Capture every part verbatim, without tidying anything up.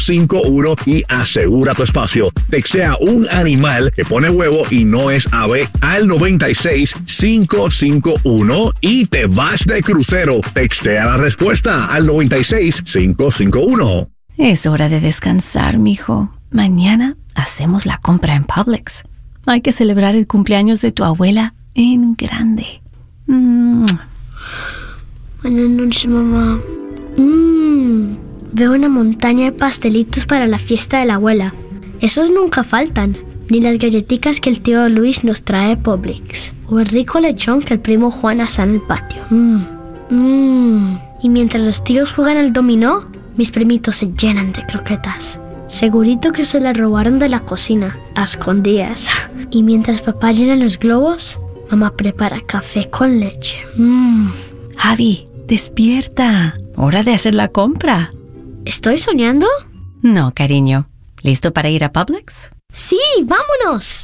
cinco uno y asegura tu espacio. Textea un animal que pone huevo y no es ave al noventa y seis, cinco cinco uno y te vas de crucero. Textea la respuesta al noventa y seis, cinco cinco uno. Es hora de descansar, mijo. Mañana hacemos la compra en Publix. Hay que celebrar el cumpleaños de tu abuela en grande. Mm. Buenas noches, mamá. Mmm, veo una montaña de pastelitos para la fiesta de la abuela. Esos nunca faltan. Ni las galletitas que el tío Luis nos trae de Publix. O el rico lechón que el primo Juan asa en el patio. Mmm, mmm. Y mientras los tíos juegan al dominó, mis primitos se llenan de croquetas. Segurito que se las robaron de la cocina, a escondidas. Y mientras papá llena los globos, mamá prepara café con leche. Mmm. Javi, despierta. Hora de hacer la compra. ¿Estoy soñando? No, cariño. ¿Listo para ir a Publix? ¡Sí, vámonos!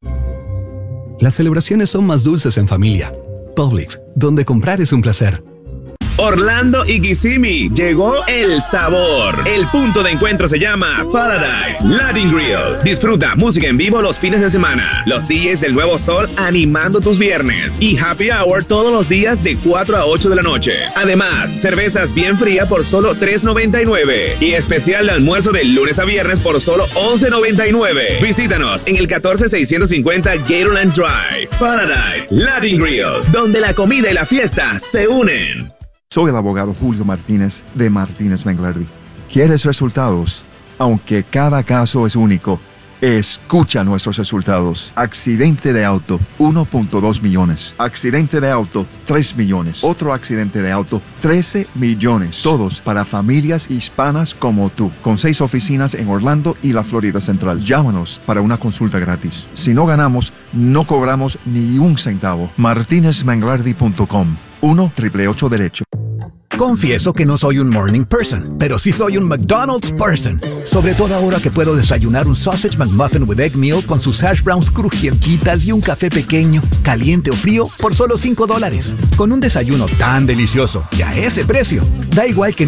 Las celebraciones son más dulces en familia. Publix, donde comprar es un placer. Orlando y Kissimmee, llegó el sabor. El punto de encuentro se llama Paradise Latin Grill. Disfruta música en vivo los fines de semana, los D Js del Nuevo Sol animando tus viernes y happy hour todos los días de cuatro a ocho de la noche. Además, cervezas bien fría por solo tres noventa y nueve y especial de almuerzo de lunes a viernes por solo once noventa y nueve. Visítanos en el catorce seiscientos cincuenta Gatorland Drive. Paradise Latin Grill, donde la comida y la fiesta se unen. Soy el abogado Julio Martínez de Martínez Menglardi. ¿Quieres resultados? Aunque cada caso es único, escucha nuestros resultados. Accidente de auto, uno punto dos millones. Accidente de auto, tres millones. Otro accidente de auto, trece millones. Todos para familias hispanas como tú. Con seis oficinas en Orlando y la Florida Central. Llámanos para una consulta gratis. Si no ganamos, no cobramos ni un centavo. martinez menglardi punto com. uno, ocho ocho ocho derecho. Confieso que no soy un morning person, pero sí soy un McDonald's person. Sobre todo ahora que puedo desayunar un Sausage McMuffin with Egg Meal con sus hash browns crujientitas y un café pequeño, caliente o frío, por solo cinco dólares. Con un desayuno tan delicioso y a ese precio, da igual que